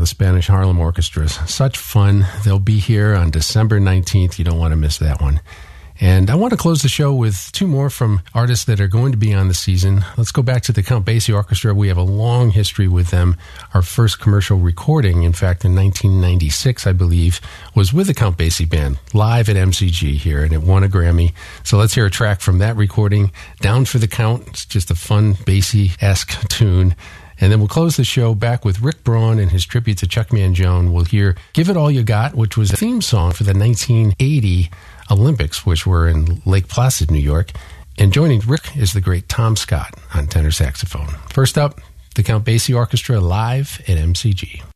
the Spanish Harlem Orchestra. Such fun. They'll be here on December 19th. You don't want to miss that one. And I want to close the show with two more from artists that are going to be on the season. Let's go back to the Count Basie Orchestra. We have a long history with them. Our first commercial recording, in fact, in 1996, I believe, was with the Count Basie Band, live at MCG here, and it won a Grammy. So let's hear a track from that recording, Down for the Count. It's just a fun Basie-esque tune. And then we'll close the show back with Rick Braun and his tribute to Chuck Mangione. We'll hear Give It All You Got, which was the theme song for the 1980 Olympics, which were in Lake Placid, New York. And joining Rick is the great Tom Scott on tenor saxophone. First up, the Count Basie Orchestra live at MCG.